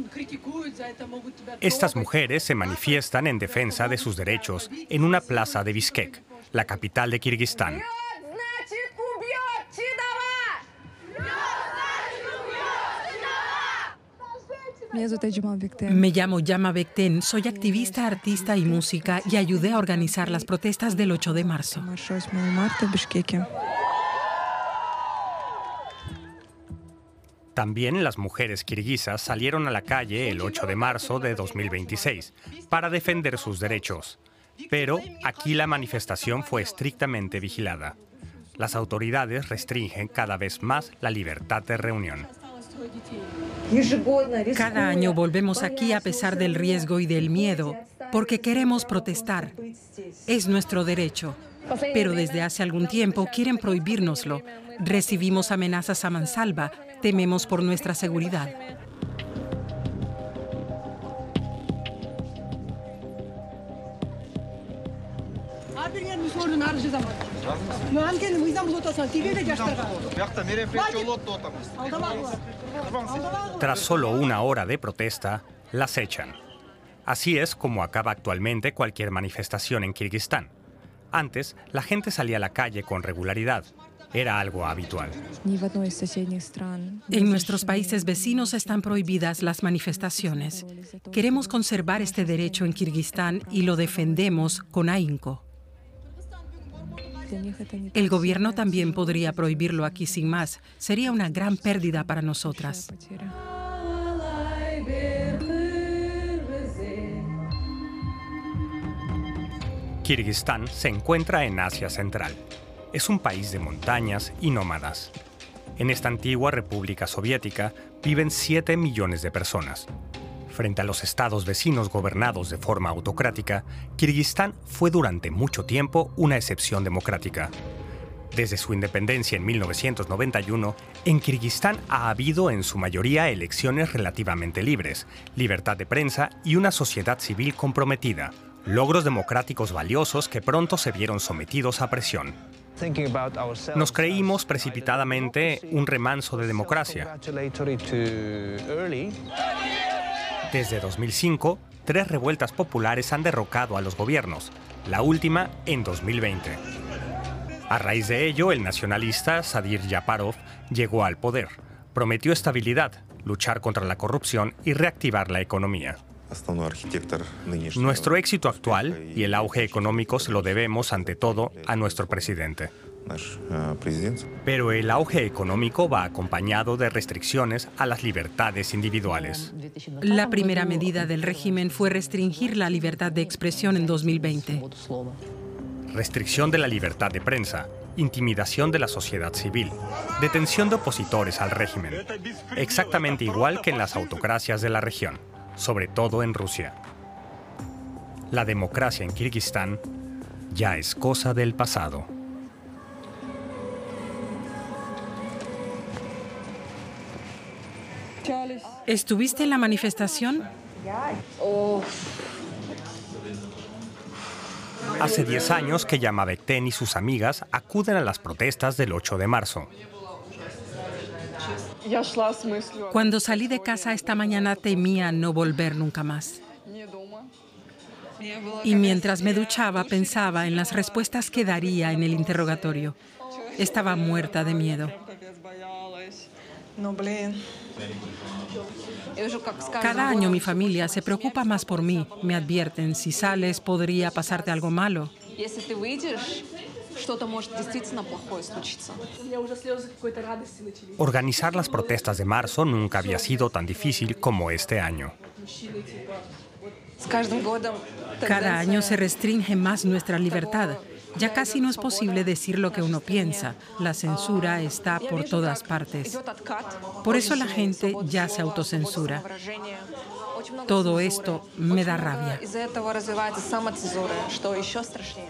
Estas mujeres se manifiestan en defensa de sus derechos en una plaza de Bishkek, la capital de Kirguistán. Me llamo Yama Bekten, soy activista, artista y música y ayudé a organizar las protestas del 8 de marzo. También las mujeres kirguisas salieron a la calle el 8 de marzo de 2026 para defender sus derechos. Pero aquí la manifestación fue estrictamente vigilada. Las autoridades restringen cada vez más la libertad de reunión. Cada año volvemos aquí a pesar del riesgo y del miedo, porque queremos protestar. Es nuestro derecho. Pero desde hace algún tiempo quieren prohibírnoslo. Recibimos amenazas a mansalva. Tememos por nuestra seguridad. Tras solo una hora de protesta, las echan. Así es como acaba actualmente cualquier manifestación en Kirguistán. Antes, la gente salía a la calle con regularidad. Era algo habitual. En nuestros países vecinos están prohibidas las manifestaciones. Queremos conservar este derecho en Kirguistán y lo defendemos con ahínco. El gobierno también podría prohibirlo aquí sin más. Sería una gran pérdida para nosotras. Kirguistán se encuentra en Asia Central. Es un país de montañas y nómadas. En esta antigua república soviética viven 7 millones de personas. Frente a los estados vecinos gobernados de forma autocrática, Kirguistán fue durante mucho tiempo una excepción democrática. Desde su independencia en 1991, en Kirguistán ha habido en su mayoría elecciones relativamente libres, libertad de prensa y una sociedad civil comprometida, logros democráticos valiosos que pronto se vieron sometidos a presión. Nos creímos precipitadamente un remanso de democracia. Desde 2005, 3 revueltas populares han derrocado a los gobiernos, la última en 2020. A raíz de ello, el nacionalista Sadir Japarov llegó al poder. Prometió estabilidad, luchar contra la corrupción y reactivar la economía. Nuestro éxito actual y el auge económico se lo debemos, ante todo, a nuestro presidente. Pero el auge económico va acompañado de restricciones a las libertades individuales. La primera medida del régimen fue restringir la libertad de expresión en 2020. Restricción de la libertad de prensa, intimidación de la sociedad civil, detención de opositores al régimen, exactamente igual que en las autocracias de la región, sobre todo en Rusia. La democracia en Kirguistán ya es cosa del pasado. ¿Estuviste en la manifestación? Hace 10 años que Yama Bekten y sus amigas acuden a las protestas del 8 de marzo. Cuando salí de casa esta mañana temía no volver nunca más. Y mientras me duchaba pensaba en las respuestas que daría en el interrogatorio. Estaba muerta de miedo. Cada año mi familia se preocupa más por mí. Me advierten, si sales podría pasarte algo malo. Organizar las protestas de marzo nunca había sido tan difícil como este año. Cada año se restringe más nuestra libertad. Ya casi no es posible decir lo que uno piensa. La censura está por todas partes. Por eso la gente ya se autocensura. Todo esto me da rabia.